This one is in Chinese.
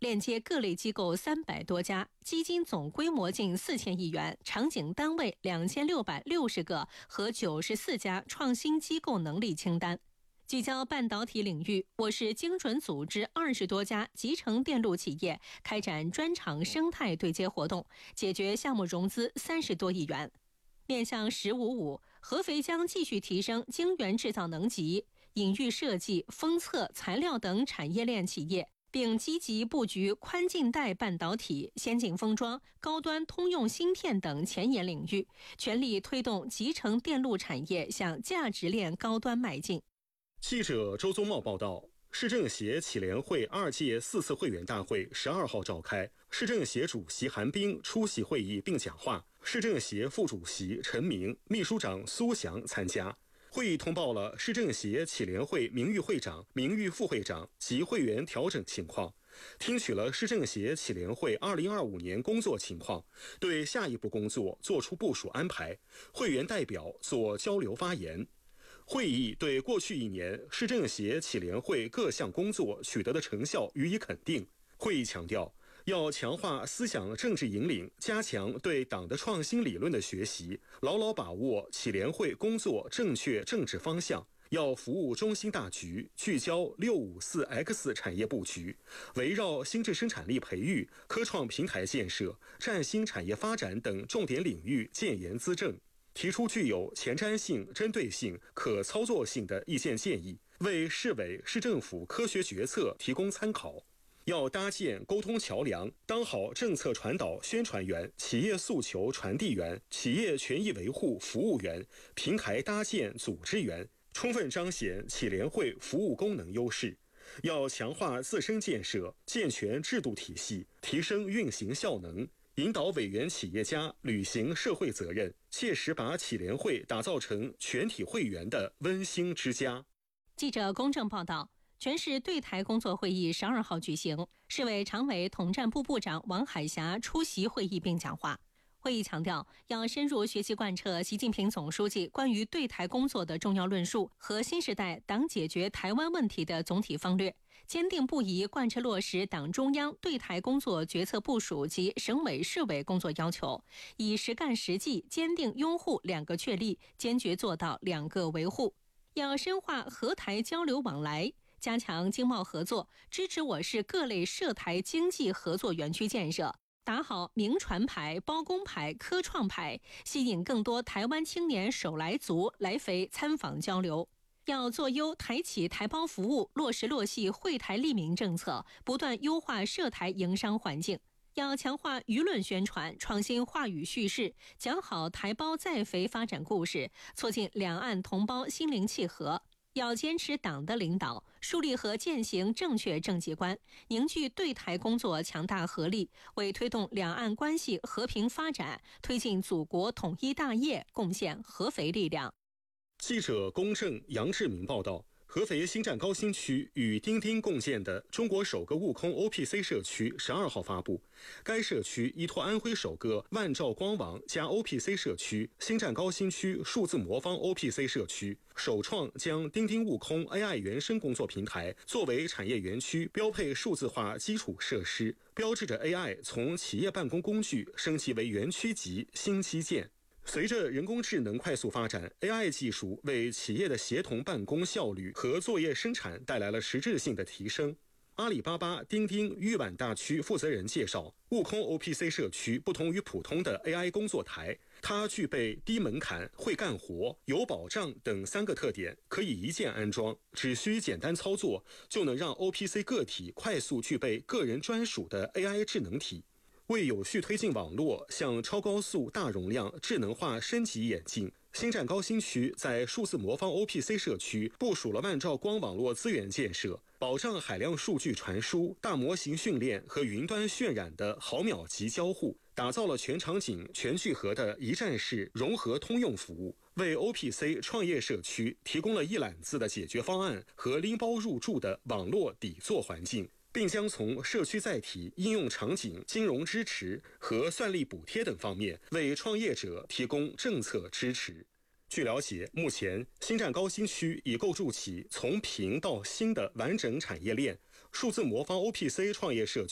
链接各类机构300多家，基金总规模近4000亿元，场景单位2660个和94家创新机构能力清单。聚焦半导体领域，我市精准组织20多家集成电路企业开展专场生态对接活动，解决项目融资30多亿元。面向“1055”，合肥将继续提升晶圆制造能级，隐喻设计、封测、材料等产业链企业，并积极布局宽近代半导体、先进封装、高端通用芯片等前沿领域，全力推动集成电路产业向价值链高端迈进。 记者周宗茂报道，市政协企联会2届4次会员大会12号召开，市政协主席韩冰出席会议并讲话，市政协副主席陈明、秘书长苏翔参加。会议通报了市政协企联会名誉会长、名誉副会长及会员调整情况，听取了市政协企联会2025年工作情况，对下一步工作作出部署安排。会员代表做交流发言。会议对过去1年市政协企联会各项工作取得的成效予以肯定。会议强调，要强化思想政治引领，加强对党的创新理论的学习，牢牢把握企联会工作正确政治方向，要服务中心大局，聚焦654X 产业布局，围绕新质生产力培育、科创平台建设、崭新产业发展等重点领域建言资政，提出具有前瞻性、针对性、可操作性的意见建议，为市委市政府科学决策提供参考。要搭建沟通桥梁，当好政策传导宣传员、企业诉求传递员、企业权益维护服务员、平台搭建组织员，充分彰显企联会服务功能优势。要强化自身建设，健全制度体系，提升运行效能，引导委员企业家履行社会责任，切实把企联会打造成全体会员的温馨之家。 记者公正报道，全市对台工作会议12号举行，市委常委统战部部长王海霞出席会议并讲话。会议强调，要深入学习贯彻习近平总书记关于对台工作的重要论述和新时代党解决台湾问题的总体方略，坚定不移贯彻落实党中央对台工作决策部署及省委市委工作要求，以实干实际，坚定拥护2个确立，坚决做到2个维护。要深化和台交流往来，加强经贸合作，支持我市各类涉台经济合作园区建设，打好名传牌、包工牌、科创牌，吸引更多台湾青年手来足来肥参访交流。要做优台企台胞服务，落实落细惠台利民政策，不断优化涉台营商环境。要强化舆论宣传，创新话语叙事，讲好台胞再肥发展故事，促进两岸同胞心灵契合。要坚持党的领导，树立和践行正确政绩观，凝聚对台工作强大合力，为推动两岸关系和平发展、推进祖国统一大业贡献合肥力量。 记者龚正、杨志明报道，合肥新站高新区与钉钉共建的中国首个悟空 OPC 社区12号发布。该社区依托安徽首个万兆光网加 OPC 社区，新站高新区数字魔方 OPC 社区，首创将钉钉悟空 AI 原生工作平台作为产业园区标配数字化基础设施，标志着 AI 从企业办公工具升级为园区级新基建。随着人工智能快速发展， AI 技术为企业的协同办公效率和作业生产带来了实质性的提升。阿里巴巴钉钉豫皖大区负责人介绍，悟空 OPC 社区不同于普通的 AI 工作台，它具备低门槛、会干活、有保障等3个特点，可以一键安装，只需简单操作，就能让 OPC 个体快速具备个人专属的 AI 智能体。为有序推进网络向超高速大容量智能化升级演进，新站高新区在数字魔方 OPC 社区部署了万兆光网络资源建设，保障海量数据传输、大模型训练和云端渲染的毫秒级交互，打造了全场景全聚合的一站式融合通用服务，为 OPC 创业社区提供了一揽子的解决方案和拎包入住的网络底座环境，并将从社区载体、应用场景、金融支持和算力补贴等方面为创业者提供政策支持。据了解，目前新站高新区已构筑起从平到新的完整产业链，数字魔方 OPC 创业社区